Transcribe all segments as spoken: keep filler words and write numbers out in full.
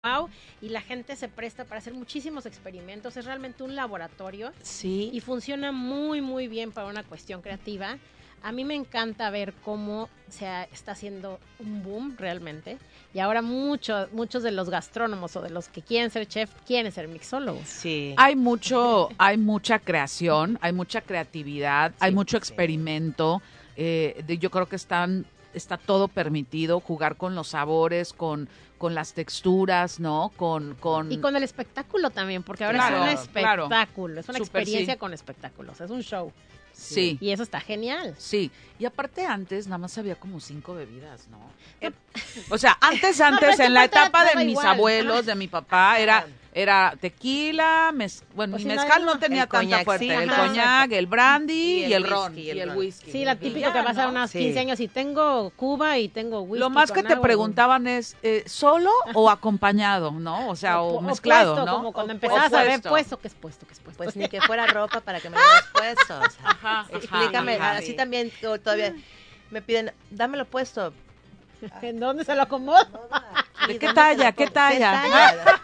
wow, y la gente se presta para hacer muchísimos experimentos, es realmente un laboratorio. Sí. Y funciona muy, muy bien para una cuestión creativa. A mí me encanta ver cómo se ha, está haciendo un boom realmente. Y ahora mucho, muchos de los gastrónomos o de los que quieren ser chef quieren ser mixólogos. Sí. Hay mucho, hay mucha creación, hay mucha creatividad, sí, hay mucho experimento. Sí. Eh, de, yo creo que están, está todo permitido, jugar con los sabores, con, con las texturas, ¿no? Con, con... Y con el espectáculo también, porque ahora claro, es un espectáculo, claro. es una Super, experiencia sí. con espectáculos, es un show. Sí. Y eso está genial. Sí. Y aparte antes nada más había como cinco bebidas, ¿no? Eh, o sea, antes, antes, no, en la etapa de mis igual. abuelos, de mi papá, era, era tequila, mez, bueno, pues mi mezcal no, no tenía tanta fuerte, sí, el coñac, el brandy y el, y el ron, y el, y el whisky. Sí, la típica que vas a unos quince años y tengo Cuba y tengo whisky. Lo más que te agua, preguntaban es, eh, ¿solo o acompañado, no? O sea, o, o mezclado, puesto, ¿no? Como cuando empezabas a ver puesto, ¿qué es puesto, qué es puesto? Pues ni que fuera ropa para que me lo hayas puesto. O sea, ajá, explícame, ajá, así sí. También todavía me piden, dámelo puesto. ¿En dónde se lo acomodo? ¿De qué talla? ¿Qué talla? ¿Qué talla?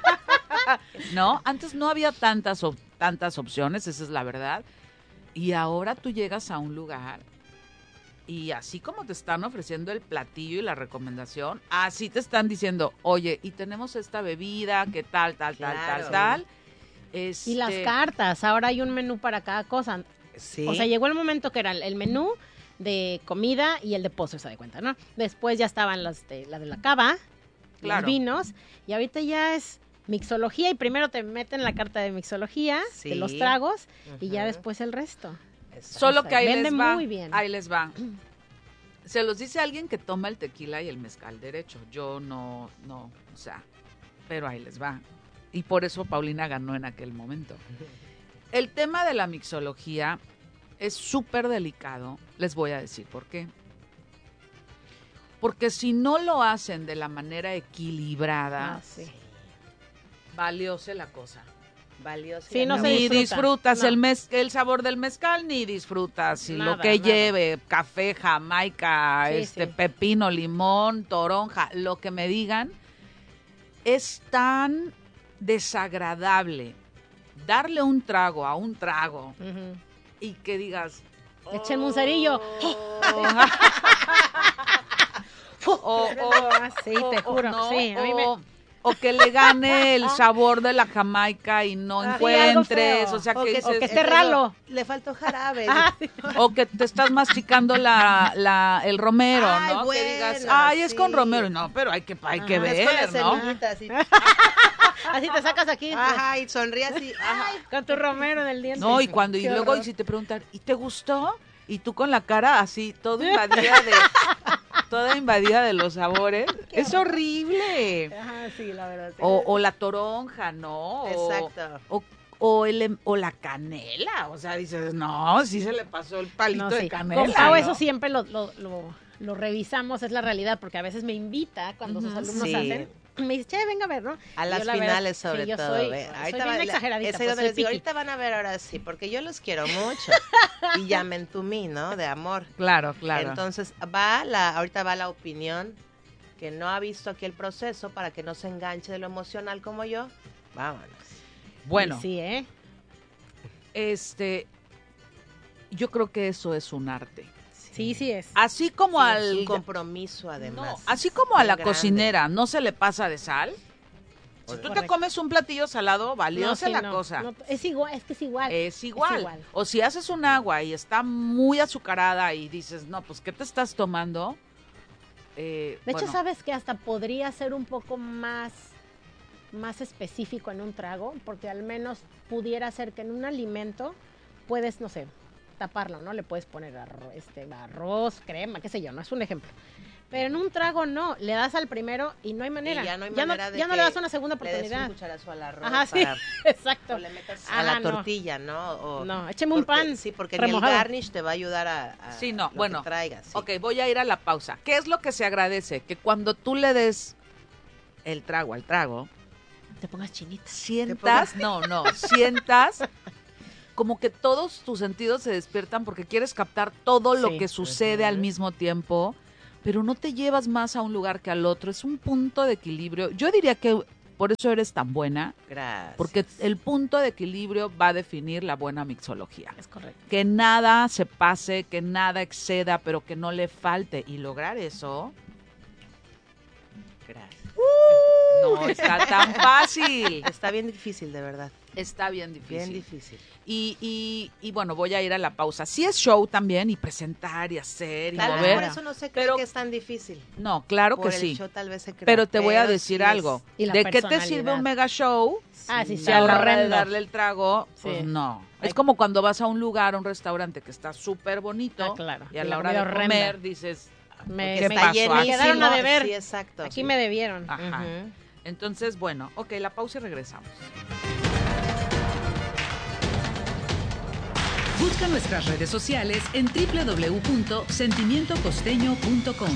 No, antes no había tantas, op- tantas opciones, esa es la verdad. Y ahora tú llegas a un lugar y así como te están ofreciendo el platillo y la recomendación, así te están diciendo, oye, y tenemos esta bebida, ¿qué tal, tal, claro. tal, tal, tal? Este... Y las cartas, ahora hay un menú para cada cosa. Sí. O sea, llegó el momento que era el menú de comida y el de postres, se da cuenta, ¿no? Después ya estaban las de, la de la cava, claro. Los vinos, y ahorita ya es mixología, y primero te meten la carta de mixología, sí. De los tragos, uh-huh. Y ya después el resto. Exacto. Solo que ahí Vende les va, muy bien. ahí les va. Se los dice alguien que toma el tequila y el mezcal derecho. Yo no, no, o sea, pero ahí les va. Y por eso Paulina ganó en aquel momento. El tema de la mixología es súper delicado, les voy a decir por qué. Porque si no lo hacen de la manera equilibrada, ah, sí. valióse la cosa. Valióse sí, no ni se disfruta. disfrutas no. el, mez, el sabor del mezcal, ni disfrutas nada, lo que nada. lleve, café, jamaica, sí, este sí. pepino, limón, toronja, lo que me digan, es tan desagradable darle un trago a un trago uh-huh. y que digas, échenme un cerillo. O, o, sí, te juro, no, sí, a mí me... o, o que le gane el sabor de la jamaica y no ah, encuentres, sí, o sea que, o que, dices, o que esté ralo, le faltó jarabe, ah, sí. o que te estás masticando la, la el romero, ay, ¿no? bueno, que digas, ay, sí. es con romero, no, pero hay que hay ajá, que ver, es con la ¿no? semillita, así. Así te sacas aquí, ajá, y sonríe así, ajá. Con tu romero en el diente. No, y cuando y Qué luego horror. y si te preguntan, ¿y te gustó? Y tú con la cara así, toda invadida de toda invadida de los sabores. Qué es horrible. Ajá, sí, la verdad. Sí. O, o la toronja, ¿no? Exacto. O, o, o, el, o la canela. O sea, dices, no, sí se le pasó el palito no, sí. de canela. Con Pau ¿no? eso siempre lo, lo, lo, lo revisamos, es la realidad, porque a veces me invita cuando uh-huh, sus alumnos sí. hacen. Me dice, che, venga a ver, ¿no? A las yo, finales, verdad, sobre sí, yo todo. Soy, ve. soy ahorita bien va, exageradita. Pues, pues, digo, ahorita van a ver ahora sí, porque yo los quiero mucho. Y llamen tú mí, ¿no? De amor. Claro, claro. Entonces, va la, ahorita va la opinión que no ha visto aquí el proceso para que no se enganche de lo emocional como yo. Vámonos. Bueno. Sí, ¿eh? Este, yo creo que eso es un arte. Sí, sí es. Así como sí, al... Es un compromiso, además. No, así como a la grande. cocinera no se le pasa de sal. Si tú Correcto. te comes un platillo salado, valióse no, sí, la no, cosa. No, es igual, es que es igual. Es igual. Es igual. O si haces un agua y está muy azucarada y dices, no, pues, ¿qué te estás tomando? Eh, de bueno. hecho, sabes que hasta podría ser un poco más, más específico en un trago, porque al menos pudiera ser que en un alimento puedes, no sé, taparlo, ¿no? Le puedes poner arroz, este, arroz, crema, qué sé yo, no es un ejemplo. Pero en un trago no, le das al primero y no hay manera. Y ya no hay ya manera no, de ya que no le das una segunda le des oportunidad. un cucharazo al arroz. Ajá, sí, para, exacto. o le metas Ajá, a la no. tortilla, ¿no? O, no, écheme porque, un pan Sí, porque remojado. ni el garnish te va a ayudar a, a sí, no, lo bueno, que traigas. Sí. Ok, voy a ir a la pausa. ¿Qué es lo que se agradece? Que cuando tú le des el trago al trago, te pongas chinita. Sientas, no, no, sientas como que todos tus sentidos se despiertan porque quieres captar todo lo Sí. que sucede Uh-huh. al mismo tiempo, pero no te llevas más a un lugar que al otro. Es un punto de equilibrio. Yo diría que por eso eres tan buena. Gracias. Porque el punto de equilibrio va a definir la buena mixología. Es correcto. Que nada se pase, que nada exceda, pero que no le falte. Y lograr eso... Gracias. No está tan fácil. Está bien difícil, de verdad. Está bien difícil. Bien difícil. Y, y, y bueno, voy a ir a la pausa. Sí es show también, y presentar, y hacer, y Tal vez mover. por eso no se cree pero- que es tan difícil. No, claro Por que el sí. show tal vez se crea, Pero te voy a pero decir sí es- algo. Y la ¿De qué te sirve personalidad. un mega show? Ah, sí, Si sí, a la hora de horrendo. darle el trago, pues Sí. no. Ay. Es como cuando vas a un lugar, a un restaurante que está súper bonito, Ah, claro. y a Y la la hora de comida comer horrenda. dices, Me, ¿qué me pasó llenísimo. aquí? quedaron a deber. Sí, exacto. Aquí sí. me debieron. Ajá. Ujú. Entonces, bueno, ok, la pausa y regresamos. Busca nuestras redes sociales en doble u doble u doble u punto sentimiento costeño punto com.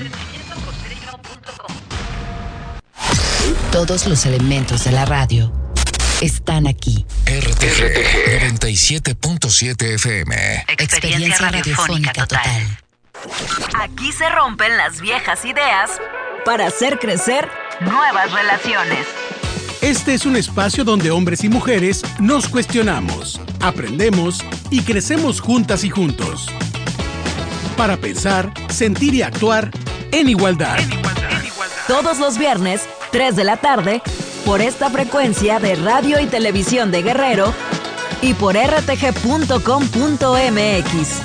Todos los elementos de la radio están aquí. R T G noventa y siete punto siete F M. Experiencia radiofónica total. Aquí se rompen las viejas ideas para hacer crecer nuevas relaciones. Este es un espacio donde hombres y mujeres nos cuestionamos, aprendemos y crecemos juntas y juntos. Para pensar, sentir y actuar en igualdad. Todos los viernes, tres de la tarde, por esta frecuencia de radio y televisión de Guerrero y por r t g punto com punto m x.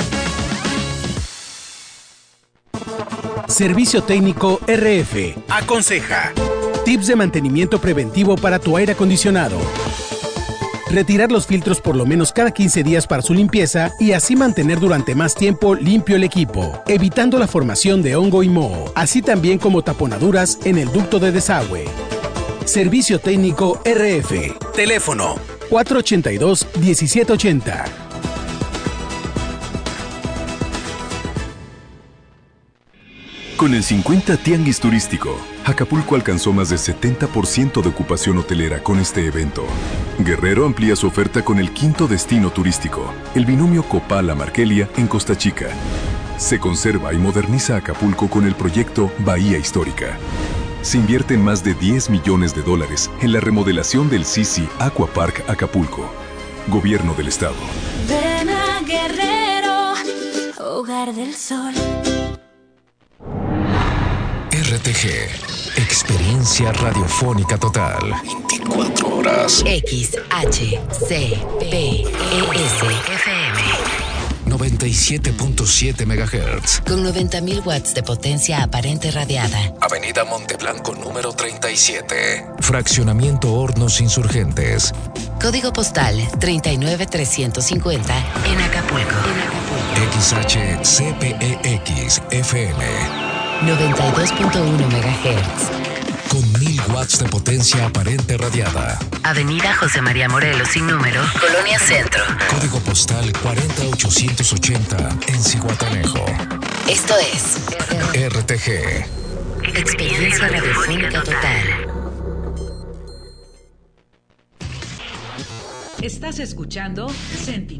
Servicio Técnico R F. Aconseja. Tips de mantenimiento preventivo para tu aire acondicionado. Retirar los filtros por lo menos cada quince días para su limpieza y así mantener durante más tiempo limpio el equipo, evitando la formación de hongo y moho, así también como taponaduras en el ducto de desagüe. Servicio Técnico R F. Teléfono cuatro ochenta y dos, diecisiete ochenta. Con el cincuenta Tianguis Turístico, Acapulco alcanzó más del setenta por ciento de ocupación hotelera con este evento. Guerrero amplía su oferta con el quinto destino turístico, el binomio Copala-Markelia en Costa Chica. Se conserva y moderniza Acapulco con el proyecto Bahía Histórica. Se invierten más de diez millones de dólares en la remodelación del Sisi Aqua Park Acapulco. Gobierno del Estado. Ven a Guerrero, hogar del sol. R T G, experiencia radiofónica total. veinticuatro horas. X, H, C, P, E, S, F M. noventa y siete punto siete megahertz. Con noventa mil watts de potencia aparente radiada. Avenida Monteblanco número treinta y siete. Fraccionamiento Hornos Insurgentes. Código postal treinta y nueve trescientos cincuenta en Acapulco. X H C P E X F M. noventa y dos punto uno megahertz. Con mil watts de potencia aparente radiada. Avenida José María Morelos sin número, Colonia Centro. Código postal cuarenta ochocientos ochenta en Zihuatanejo. Esto es R T G. Experiencia radiofónica total. Estás escuchando Sentimiento